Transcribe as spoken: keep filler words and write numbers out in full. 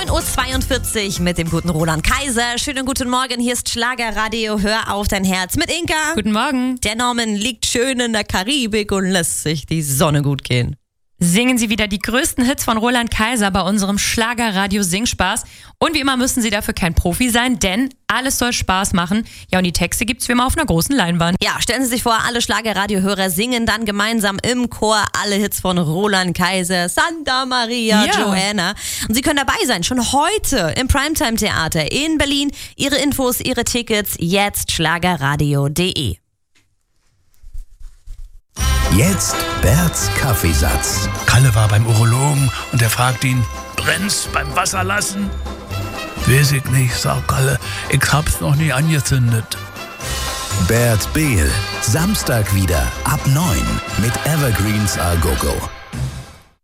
neun Uhr zweiundvierzig mit dem guten Roland Kaiser. Schönen guten Morgen, hier ist Schlagerradio. Hör auf dein Herz mit Inka. Guten Morgen. Der Norman liegt schön in der Karibik und lässt sich die Sonne gut gehen. Singen Sie wieder die größten Hits von Roland Kaiser bei unserem Schlagerradio Singspaß. Und wie immer müssen Sie dafür kein Profi sein, denn alles soll Spaß machen. Ja, und die Texte gibt's wie immer auf einer großen Leinwand. Ja, stellen Sie sich vor, alle Schlagerradiohörer singen dann gemeinsam im Chor alle Hits von Roland Kaiser, Santa Maria, Ja. Joanna. Und Sie können dabei sein, schon heute im Primetime-Theater in Berlin. Ihre Infos, Ihre Tickets, jetzt schlagerradio punkt de. Jetzt Berts Kaffeesatz. Kalle war beim Urologen und er fragt ihn, brennt's beim Wasserlassen? Weiß ich nicht, sagt Kalle, ich hab's noch nie angezündet. Bert Behl, Samstag wieder ab neun mit Evergreens A Go Go.